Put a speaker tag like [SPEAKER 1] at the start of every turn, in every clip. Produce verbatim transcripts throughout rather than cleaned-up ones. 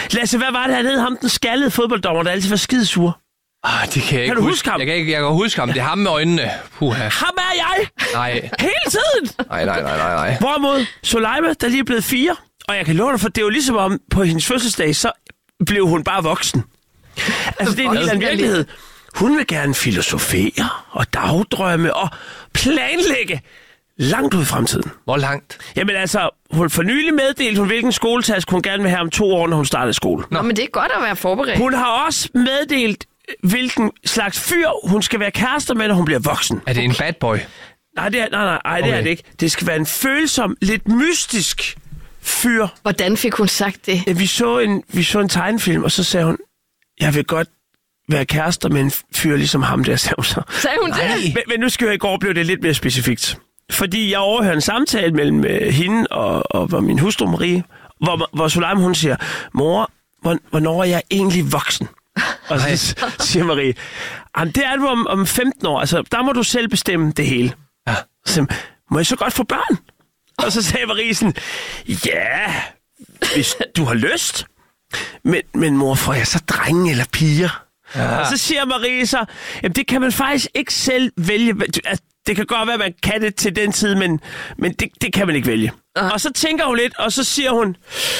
[SPEAKER 1] Lasse, hvad var det, han hed? Ham, den skaldede fodbolddommer, der altid var skidesur.
[SPEAKER 2] Ah, det kan jeg ikke
[SPEAKER 1] Kan du huske ham?
[SPEAKER 2] Jeg kan ikke, jeg kan huske ham. Det er ham med øjnene. Puha.
[SPEAKER 1] Ham er jeg!
[SPEAKER 2] Nej.
[SPEAKER 1] Hele tiden!
[SPEAKER 2] Nej, nej, nej, nej, nej.
[SPEAKER 1] Hvorimod Soleima, der lige er blevet fire, og jeg kan love dig, for det er jo ligesom om, på hendes fødselsdag, så blev hun bare voksen. Altså, det er en helt anden virkelighed. Hun vil gerne filosofere og dagdrømme og planlægge langt ud i fremtiden.
[SPEAKER 2] Hvor langt?
[SPEAKER 1] Jamen altså, hun for nylig meddelt, hun hvilken skoletask hun gerne vil have om to år, når hun starter skole.
[SPEAKER 3] Nå, men det er godt at være forberedt.
[SPEAKER 1] Hun har også meddelt, hvilken slags fyr hun skal være kærester med, når hun bliver voksen.
[SPEAKER 2] Er det en bad boy?
[SPEAKER 1] Nej, det er, nej, nej, nej, det
[SPEAKER 2] Okay.
[SPEAKER 1] er det ikke. Det skal være en følsom, lidt mystisk fyr.
[SPEAKER 3] Hvordan fik hun sagt det?
[SPEAKER 1] Ja, vi så en, vi så en tegnefilm, og så sagde hun, jeg vil godt være kærester med en fyr ligesom ham der, sagde hun så.
[SPEAKER 3] Sagde hun det?
[SPEAKER 1] Men, men nu skal jeg i går blev det lidt mere specifikt. Fordi jeg overhører en samtale mellem øh, hende og, og, og min hustru Marie, hvor, hvor Soleima, hun siger, mor, hvor, hvornår er jeg egentlig voksen? Og så siger Marie, det er du om, om femten år, altså der må du selv bestemme det hele.
[SPEAKER 2] Ja.
[SPEAKER 1] Så, må jeg så godt få børn? Og så sagde Marie sådan, ja, hvis du har lyst. Men, men mor, får jeg så drenge eller piger? Ja. Og så siger Marie så, jamen det kan man faktisk ikke selv vælge. Altså, det kan godt være, at man kan det til den tid, men, men det, det kan man ikke vælge. Uh-huh. Og så tænker hun lidt, og så siger hun,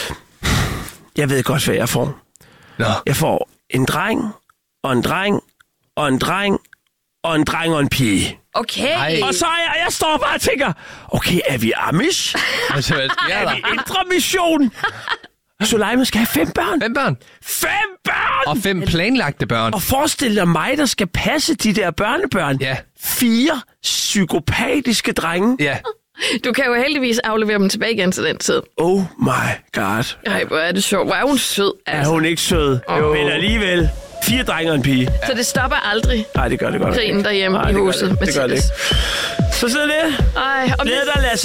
[SPEAKER 1] jeg ved godt, hvad jeg får.
[SPEAKER 2] Nå.
[SPEAKER 1] Jeg får en dreng, og en dreng, og en dreng, og en dreng og en pige.
[SPEAKER 3] Okay.
[SPEAKER 2] Ej.
[SPEAKER 1] Og så er jeg, jeg står bare og tænker, okay, er vi Amish?
[SPEAKER 2] Altså, hvad sker
[SPEAKER 1] Er
[SPEAKER 2] der?
[SPEAKER 1] vi Indre Mission? Soleima skal have fem børn.
[SPEAKER 2] Fem børn.
[SPEAKER 1] Fem børn!
[SPEAKER 2] Og fem planlagte børn.
[SPEAKER 1] Og forestil dig mig, der skal passe de der børnebørn.
[SPEAKER 2] Ja.
[SPEAKER 1] Fire psykopatiske drenge.
[SPEAKER 2] Ja.
[SPEAKER 3] Du kan jo heldigvis aflevere dem tilbage igen til den tid.
[SPEAKER 1] Oh my god.
[SPEAKER 3] Ej, hvor er det sjovt. Hvor er hun sød, altså.
[SPEAKER 1] Er hun ikke sød?
[SPEAKER 3] Jo.
[SPEAKER 1] Men alligevel. Fire drenge og en pige.
[SPEAKER 3] Så det stopper aldrig,
[SPEAKER 1] Nej, det gør det godt.
[SPEAKER 3] krigen derhjemme
[SPEAKER 1] Nej,
[SPEAKER 3] i
[SPEAKER 1] det gør
[SPEAKER 3] huset.
[SPEAKER 1] det. Det gør det
[SPEAKER 3] Mathias.
[SPEAKER 1] ikke. Så sådan det.
[SPEAKER 3] Ej, og
[SPEAKER 1] Glæd dig, Lasse.